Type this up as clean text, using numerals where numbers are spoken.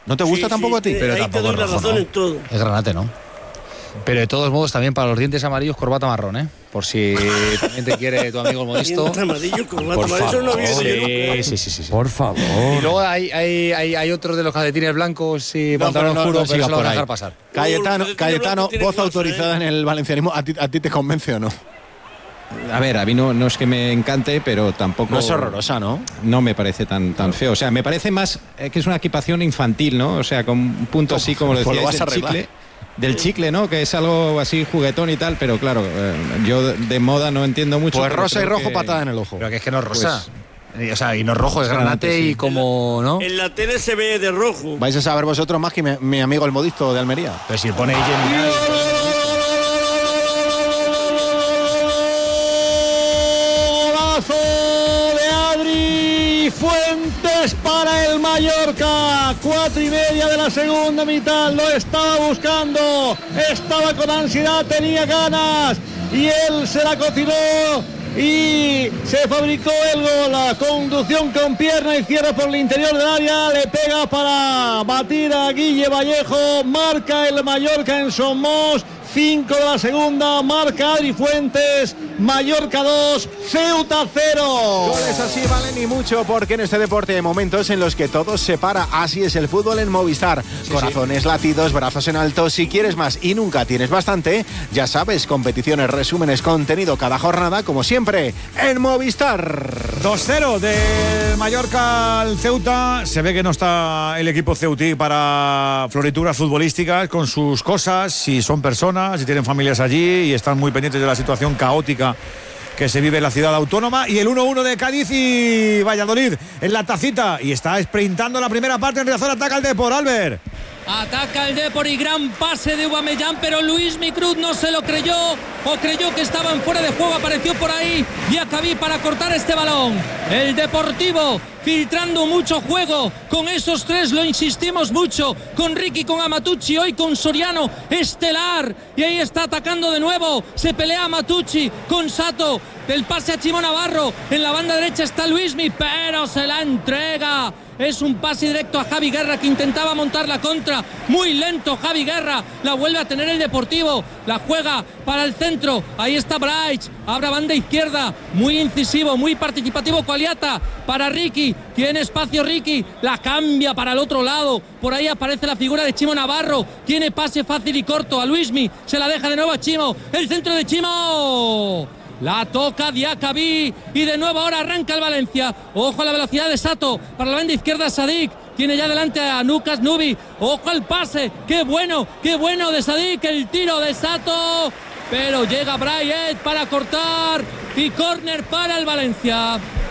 ¿No te gusta tampoco a ti? Pero ahí tampoco te doy la rojo, razón ¿no? en todo. Es granate, ¿no? Pero de todos modos, también para los dientes amarillos, corbata marrón, ¿eh? Por si también te quiere tu amigo el modisto. Diente amarillo, corbata Por amarillo, eso no favor. había oído yo nunca. Sí. Por favor. Y luego hay otros de los calcetines blancos y pantalón oscuro, pero eso lo van a dejar pasar. Cayetano, tiene voz cosa, autorizada en el valencianismo. ¿A ti te convence o no? A ver, a mí no es que me encante, pero tampoco... No es horrorosa, ¿no? No me parece tan feo. O sea, me parece más que es una equipación infantil, ¿no? O sea, con un punto así, como lo Pues lo decía, vas a arreglar. del chicle, ¿no? Que es algo así juguetón y tal, pero claro, yo de moda no entiendo mucho. Pues pero rosa y creo rojo, patada en el ojo. Pero que es que no es rosa. O sea, y no es rojo, es granate sí. y como, ¿no? En la tele se ve de rojo. Vais a saber vosotros más que mi amigo el modisto de Almería. Pero si pone Gemini. De Adri Fuentes para el Mallorca. 4:30 de la segunda mitad. Lo estaba buscando. Estaba con ansiedad, tenía ganas. Y él se la cocinó. Y se fabricó el gol. La conducción con pierna izquierda por el interior del área. Le pega para batir a Guille Vallejo. Marca el Mallorca en Somos. 5 de la segunda, marca Adri Fuentes, Mallorca 2, Ceuta 0. Goles así valen y mucho, porque en este deporte hay momentos en los que todo se para. Así es el fútbol en Movistar. Corazones, latidos, brazos en alto. Si quieres más y nunca tienes bastante, ya sabes, competiciones, resúmenes, contenido cada jornada, como siempre, en Movistar. 2-0 del Mallorca al Ceuta. Se ve que no está el equipo ceutí para florituras futbolísticas, con sus cosas, si son personas, si tienen familias allí, y están muy pendientes de la situación caótica que se vive en la ciudad autónoma. Y el 1-1 de Cádiz y Valladolid en la tacita, y está sprintando la primera parte en Riazor. Ataca el Depor, Albert. Ataca el Depor y gran pase de Aubameyang, pero Luis Micruz no se lo creyó, o creyó que estaban fuera de juego. Apareció por ahí Diacabí para cortar este balón. El Deportivo filtrando mucho juego con esos tres, lo insistimos mucho, con Ricky, con Amatucci, hoy con Soriano, estelar, y ahí está atacando de nuevo, se pelea Amatucci con Sato, el pase a Chimo Navarro, en la banda derecha está Luismi, pero se la entrega. Es un pase directo a Javi Guerra, que intentaba montar la contra. Muy lento Javi Guerra. La vuelve a tener el Deportivo. La juega para el centro. Ahí está Bright. Abre banda izquierda. Muy incisivo, muy participativo Coaliata. Para Ricky. Tiene espacio Ricky. La cambia para el otro lado. Por ahí aparece la figura de Chimo Navarro. Tiene pase fácil y corto a Luismi. Se la deja de nuevo a Chimo. El centro de Chimo. La toca Diacabí y de nuevo ahora arranca el Valencia. Ojo a la velocidad de Sato. Para la banda izquierda Sadik. Tiene ya delante a Nukas Nubi. Ojo al pase. Qué bueno de Sadik. El tiro de Sato. Pero llega Bryant para cortar. Y córner para el Valencia.